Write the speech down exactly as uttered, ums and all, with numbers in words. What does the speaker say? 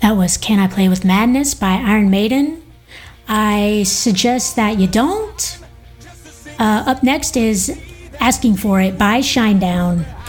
That was Can I Play with Madness by Iron Maiden. I suggest that you don't. Uh, up next is Asking for It by Shinedown.